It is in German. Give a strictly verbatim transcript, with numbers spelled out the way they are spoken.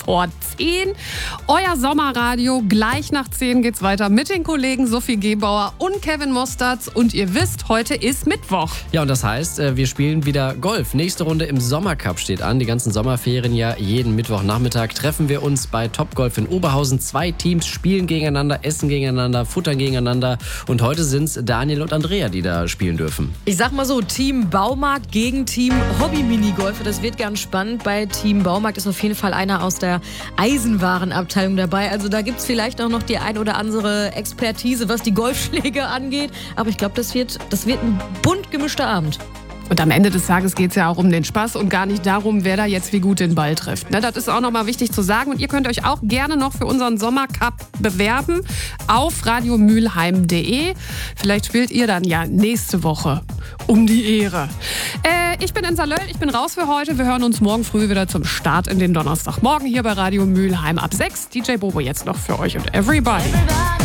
vor zehn. Euer Sommerradio. Gleich nach zehn geht's weiter mit den Kollegen Sophie Gebauer und Kevin Mosterz. Und ihr wisst, heute ist Mittwoch. Ja, und das heißt, wir spielen wieder Golf. Nächste Runde im Sommercup steht an. Die ganzen Sommerferien ja. Jeden Mittwochnachmittag treffen wir uns bei Topgolf in Oberhausen. Zwei Teams spielen gegeneinander, essen gegeneinander, futtern gegeneinander. Und heute sind es Daniel und Andrea, die da spielen dürfen. Ich sag mal so, Team Baumarkt gegen Team Hobby-Minigolfer. Das wird ganz spannend. Bei Team Baumarkt ist auf jeden Fall einer aus der Eisenwarenabteilung dabei. Also da gibt es vielleicht auch noch die ein oder andere Expertise, was die Golfschläge angeht. Aber ich glaube, das wird, das wird ein bunt gemischter Abend. Und am Ende des Tages geht es ja auch um den Spaß und gar nicht darum, wer da jetzt wie gut den Ball trifft. Ne, das ist auch nochmal wichtig zu sagen. Und ihr könnt euch auch gerne noch für unseren Sommercup bewerben auf radiomülheim punkt de. Vielleicht spielt ihr dann ja nächste Woche um die Ehre. Äh, ich bin Insa Löll, ich bin raus für heute. Wir hören uns morgen früh wieder zum Start in den Donnerstagmorgen hier bei Radio Mülheim ab sechs. D J Bobo jetzt noch für euch und Everybody. Everybody.